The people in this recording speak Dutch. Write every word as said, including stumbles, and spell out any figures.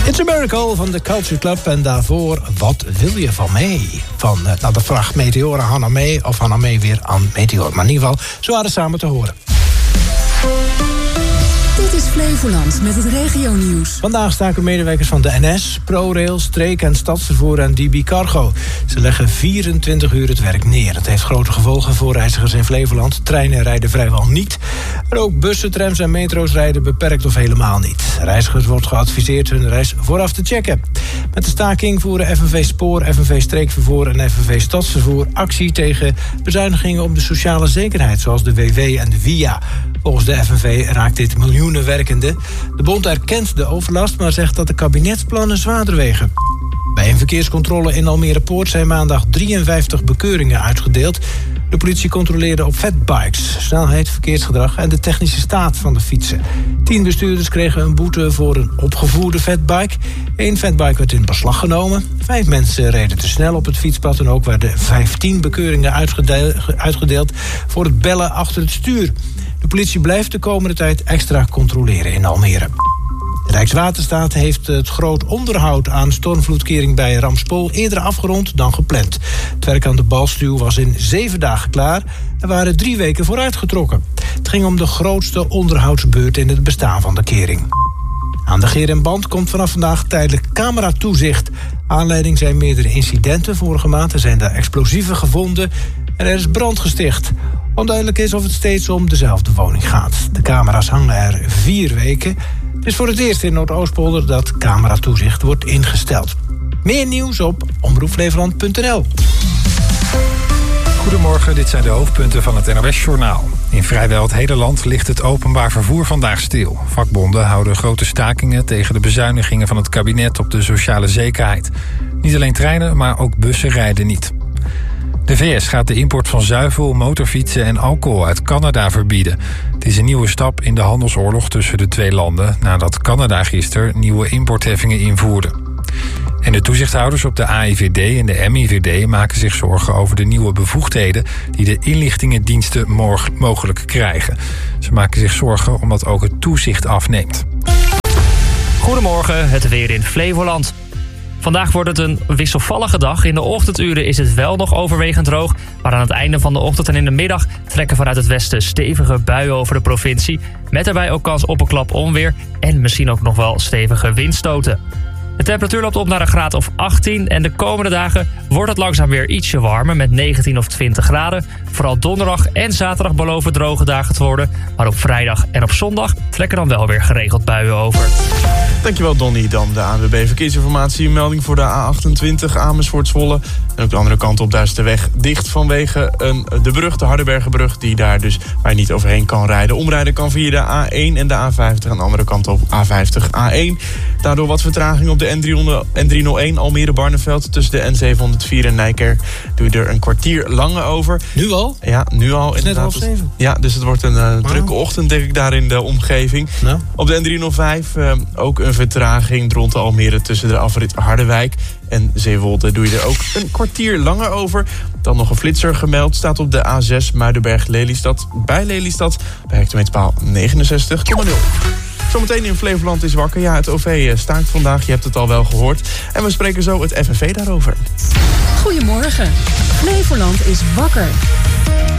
It's a Miracle van de Culture Club. En daarvoor Wat wil je van mij? Van uh, nou, de vraag Meteora Hannah May of Hannah May weer aan Meteor. Maar in ieder geval, ze waren samen te horen. Dit is Flevoland met het regionieuws. Vandaag staken medewerkers van de N S, ProRail, Streek- en Stadsvervoer en D B Cargo. Ze leggen vierentwintig uur het werk neer. Dat heeft grote gevolgen voor reizigers in Flevoland. Treinen rijden vrijwel niet. Maar ook bussen, trams en metro's rijden beperkt of helemaal niet. Reizigers wordt geadviseerd hun reis vooraf te checken. Met de staking voeren F N V Spoor, F N V Streekvervoer en F N V Stadsvervoer actie tegen bezuinigingen op de sociale zekerheid, zoals de W W en de V I A. Volgens de F N V raakt dit miljoenen werkenden. De bond erkent de overlast, maar zegt dat de kabinetsplannen zwaarder wegen. Bij een verkeerscontrole in Almere Poort zijn maandag drieënvijftig bekeuringen uitgedeeld. De politie controleerde op fatbikes, snelheid, verkeersgedrag en de technische staat van de fietsen. Tien bestuurders kregen een boete voor een opgevoerde fatbike. Eén fatbike werd in beslag genomen. Vijf mensen reden te snel op het fietspad en ook werden vijftien bekeuringen uitgedeeld voor het bellen achter het stuur. De politie blijft de komende tijd extra controleren in Almere. Rijkswaterstaat heeft het groot onderhoud aan stormvloedkering bij Ramspol eerder afgerond dan gepland. Het werk aan de balstuw was in zeven dagen klaar en waren drie weken vooruitgetrokken. Het ging om de grootste onderhoudsbeurt in het bestaan van de kering. Aan de Geer en Band komt vanaf vandaag tijdelijk cameratoezicht. Aanleiding zijn meerdere incidenten. Vorige maand zijn daar explosieven gevonden en er is brand gesticht. Onduidelijk is of het steeds om dezelfde woning gaat. De camera's hangen er vier weken. Het is voor het eerst in Noordoostpolder dat cameratoezicht wordt ingesteld. Meer nieuws op omroep flevoland punt n l. Goedemorgen, dit zijn de hoofdpunten van het N O S-journaal. In vrijwel het hele land ligt het openbaar vervoer vandaag stil. Vakbonden houden grote stakingen tegen de bezuinigingen van het kabinet op de sociale zekerheid. Niet alleen treinen, maar ook bussen rijden niet. De V S gaat de import van zuivel, motorfietsen en alcohol uit Canada verbieden. Het is een nieuwe stap in de handelsoorlog tussen de twee landen, nadat Canada gisteren nieuwe importheffingen invoerde. En de toezichthouders op de A I V D en de M I V D maken zich zorgen over de nieuwe bevoegdheden die de inlichtingendiensten mogelijk krijgen. Ze maken zich zorgen omdat ook het toezicht afneemt. Goedemorgen, het weer in Flevoland. Vandaag wordt het een wisselvallige dag. In de ochtenduren is het wel nog overwegend droog. Maar aan het einde van de ochtend en in de middag trekken vanuit het westen stevige buien over de provincie. Met daarbij ook kans op een klap onweer en misschien ook nog wel stevige windstoten. De temperatuur loopt op naar een graad of achttien en de komende dagen wordt het langzaam weer ietsje warmer met negentien of twintig graden. Vooral donderdag en zaterdag beloven droge dagen te worden. Maar op vrijdag en op zondag trekken dan wel weer geregeld buien over. Dankjewel Donnie. Dan de A N W B Verkeersinformatie. Melding voor de A achtentwintig Amersfoort-Zwolle. En ook de andere kant op, daar is de weg dicht vanwege een, de brug, de Hardenbergenbrug, die daar dus waar je niet overheen kan rijden. Omrijden kan via de A één en de A vijftig. Aan de andere kant op A vijftig A één. Daardoor wat vertraging op de N driehonderdéén Almere-Barneveld. Tussen de N zevenhonderdvier en Nijkerk doe je er een kwartier langer over. Nu al? Ja, nu al. Het is net half zeven. Ja, dus het wordt een uh, wow. drukke ochtend, denk ik, daar in de omgeving. Nou. Op de N driehonderdvijf uh, ook een vertraging rond de Almere tussen de afrit Harderwijk en Zeewolde doe je er ook een kwartier langer over. Dan nog een flitser gemeld. Staat op de A zes Muidenberg-Lelystad. Bij Lelystad bij hectometerpaal negenenzestig komma nul. Zometeen in Flevoland is wakker. Ja, het O V staakt vandaag. Je hebt het al wel gehoord. En we spreken zo het F N V daarover. Goedemorgen. Flevoland is wakker.